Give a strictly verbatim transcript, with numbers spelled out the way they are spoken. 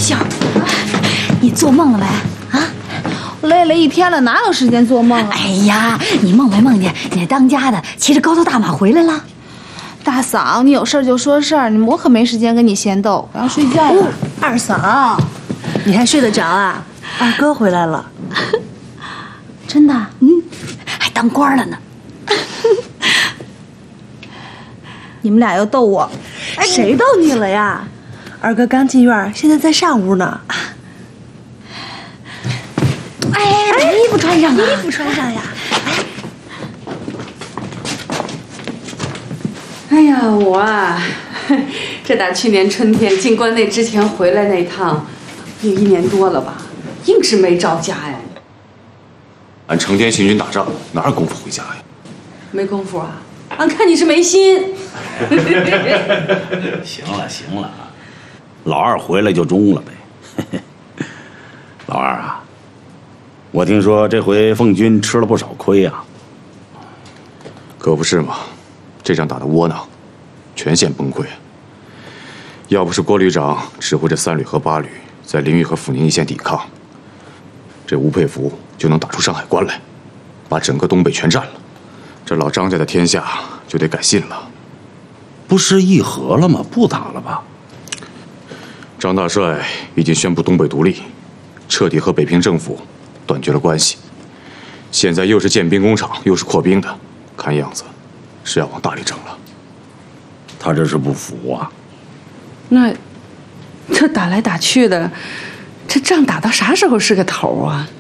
想。你做梦了没？啊？ 累了一天了，哪有时间做梦啊？ 哎呀，你梦没梦见你当家的骑着高头大马回来了？ 大嫂，你有事就说事儿，我可没时间跟你闲斗，我要睡觉了。 二嫂，你还睡得着啊？二哥回来了。 真的？ 嗯，还当官了呢。 你们俩又逗我， 谁逗你了呀？二哥刚进院，现在在上屋呢。 哎，把衣服穿上啊！ 衣服穿上呀！ 哎呀，我啊，这打去年春天进关内之前回来那趟，有一年多了吧，硬是没着家呀。 俺成天行军打仗，哪有功夫回家呀？ 没功夫啊？俺看你是没心。 行了行了，老二回来就中了呗。老二啊，我听说这回奉军吃了不少亏啊。 可不是嘛，这仗打得窝囊，全线崩溃。要不是郭旅长指挥着三旅和八旅在临沂和阜宁一线抵抗，这吴佩孚就能打出山海关来，把整个东北全占了。这老张家的天下就得改信了。 不是议和了吗？不打了吧？ 张大帅已经宣布东北独立，彻底和北平政府断绝了关系。现在又是建兵工厂，又是扩兵的，看样子是要往大里整了。 他这是不服啊？ 那这打来打去的，这仗打到啥时候是个头啊？